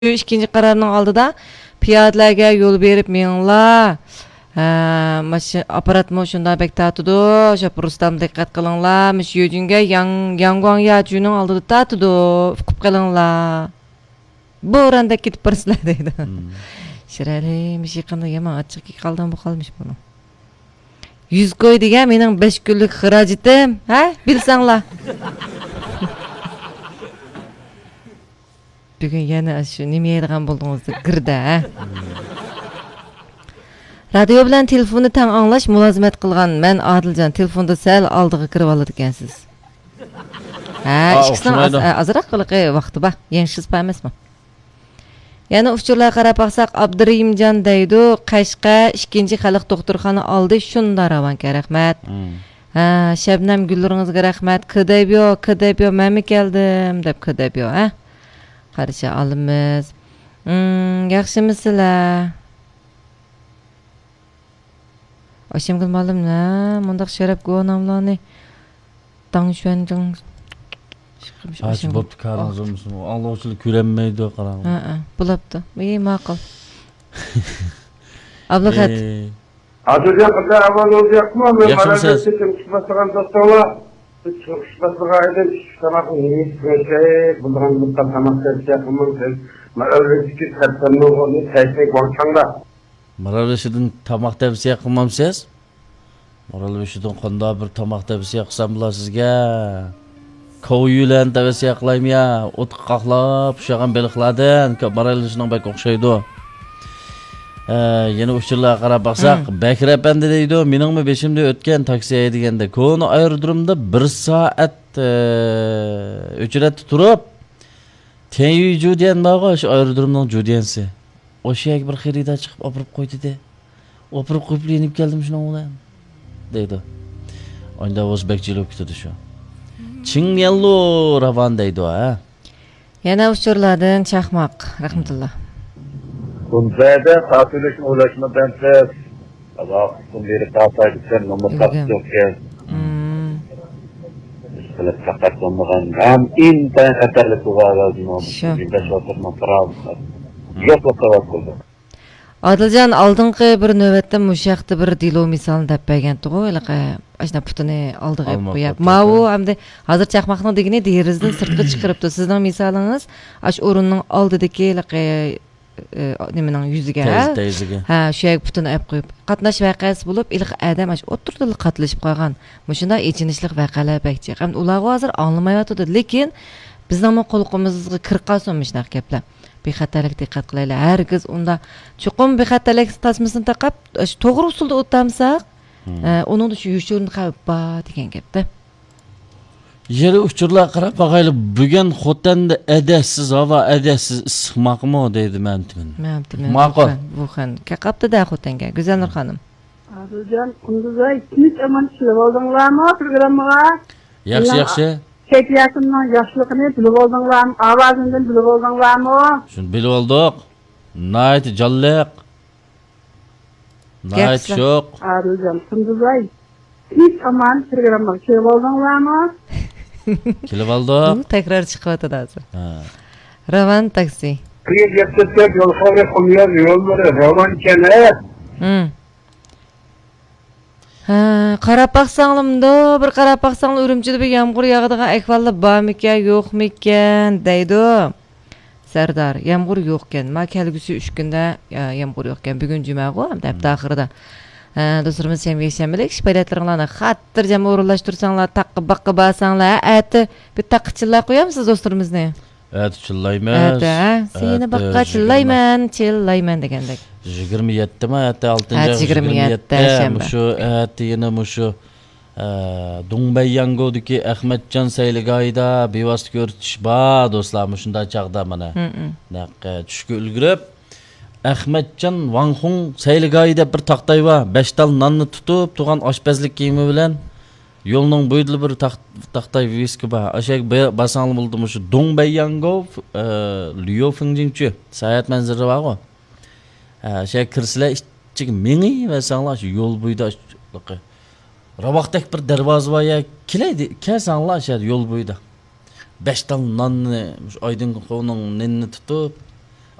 İkinci kararının aldıda piyadelerge yol berip meninglar aparat mı şunda bek tatıdı. Şap Rustam dikkat kılыңlar. Müş yüzünge Yangguang Yacunun aldıda tatıdı. Fıkıp kılыңlar. Bu oranda gidip barısılar deydi. Şirali müş yıkında yaman açık ki kaldan bu kalmış bunu. 100 koy degen mening 5 günlük xirajitim. Ha? Bilsanglar. Bugün yana şu nime yedigan boldunuzda girdi ha. Radio bilan telefonni tang anglash mulozimat qilgan men Adiljon telefonda sal oldiga kirib oladi ekansiz. Ha, ikkisining azroq qiliqi vaqti bor. Yangish emasmi? Yana uchurlar qarab baqsaq Abdurahimjon deydi, Qashqa 2-chi xalq doktorxona oldi shunda ravanka rahmat. Ha, Shabnam gullaringizga rahmat. Kidaybiyo, men keldim deb kidaybiyo, ha. Qarshi olamiz. Yaxshimisizlar? Oshim qilmadim-na, mundaq sharaf guvonomlarni tangshunjing. Aç bo'pti qaringiz Allohchilik ko'rinmaydi qarang. Ha, bo'libdi. Ma'qul. Ablahat. Adiljon aka avval o'zyapmi? Men marhamat eting, chiqmagan doktorlar. Chiqmagan edi, tamaqni yeyishga, bundan bundan tamaq yeyishga, marhamatki tartanni o'rni taysak bo'lsanglar. Marhamatdan tamaq tavsiya qilmamsiz? Marhamatdan qanday bir tamaq tavsiya qilsam bo'lar sizga? Koyulan tavsiya qilaymi ya? O't qaqlab ushagan beliqlardan marhamatdan bak o'xshaydi. Yana uchurlar qarab baqsaq, Bakir apandi deydi, meningmi beshimda o'tgan taksi deganda, Ko'ni aerodromda 1 soat uchratib turib, Tenyu Judian bog'i, shu aerodromning Judiansi. O'shaga bir xarida chiqib opirib qo'ydi-da. Opirib qo'yib yenib keldim shuni bilan. Deydi. Onda o'zbekchilik kutdi shu. Chingyallo ravan deydi, ha. Yana uchurlardan chaqmoq, rahmatulloh. Bunzada tatilishni ulaşma bensiz. Allah kunları tatilsen nomor yok ya. Mesela fakat olmadan hem inten xatarli tuğalardan olmuş. Bir beş oturma pravda. Yok o kadar oldu. Adiljon oldingi bir navbatda mushaqda bir dilo misolini deb bergan-ku, ilaqa ashna putini oldiga qo'yib. Ma'u hamda hozir chaqmoqning degini derizdan sirtga chiqiribdi. Sizning misolingiz ash o'rinning oldidagi ilaqa nimaning yuziga ha shu yer putini olib qo'yib qatnash voqeasi bo'lib ilq adam ash o'tirdi qatlashib qolgan mushunda echinishlik voqealar bakchi ham ular hozir anglamayotdi lekin bizning qo'lqimizga kirib qolsin shunaqa gaplar bexatarlik diqqat qilaylik hargiz unda chuqur bexatarlik tasmasini taqab to'g'ri usulda o'tamsak uning shu yushurni xavf bor degan gapda Yeri uchurlar qarab baqayli bugun Xotanda adasiz havo adasiz issiqmoqmi deydi mentin. Ma'qul. Bu xan qaqabda Xotanga Go'zalnur xonim. Adiljon, kunduzay tinch aman ishlar oldinglarmi programmaga? Yaxshi. Kayfiyatimning yaxshiligini bilib oldinglarmi? Ovozimdan bilib oldinglarmi? Shuni bilib oldik. Nayt jalliq. Nayt shoq. Adiljon, kunduzay tinch aman programmaga kelib oldinglarmi? Kelib oldik. Tekrar chiqyapti hozir. Ravan taksi. Kiyib yetib yo'l xavri qo'yar yo'llari ravan kelar. Ha, qarab baqsanglimda, bir qarab baqsanglar Urumchida bir yomg'ir yog'adigan ahvollar bormikan, yo'qmikan deydi. Sardar, yomg'ir yo'q ekan. Men kelgusi 3 kunda yomg'ir yo'q ekan. Bugun jumaga, hafta oxirida. Dostlarımız hem yaşamalık şüpheletlerini hatırcam uğurlaştırsanlar takkı bakkı basanglar eti bir takkı çıllar koyar mısınız dostlarımız ne? Evet çıllayman seni bakka çıllayman degandek 27 mi eti 6. 27 muşu eti yine muşu Dungbay Yango'daki Ahmetcan Sayligay'da bir vasıta görüntüş ba dostlar muşunda çağda bana düşkü ülgürüp Ahmetcan Wang Hong Sayligay'da bir taxtay var. 5 tal nanni tutup turgan oshpazlik kiyimi bilan yo'lning bo'yida bir taxtay viski bor. Ashak basangli bo'ldi shu Dongbay Yango Liu Fingjingchu sayat manzari bor. Ashak kirsizlar ichiga mengi va sanglar shu yo'l bo'yida ravaqdek bir darvoza bor ya kelaydi. Sanglar shu yo'l bo'yida 5 tal nanni oydin qo'ning ninni tutib